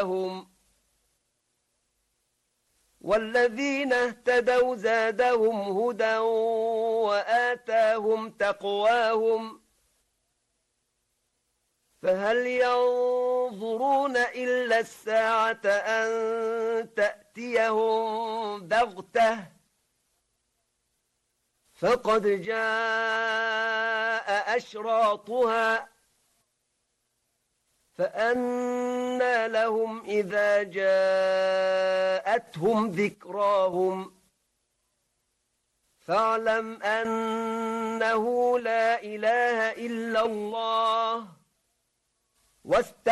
هداهم والذين اهتدوا زادهم هدى وآتاهم تقواهم فهل ينظرون إلا الساعة أن تأتيهم بغتة فقد جاء أشراطها فأنى لهم إذا جاءتهم ذكراهم فاعلم أنه لا إله إلا الله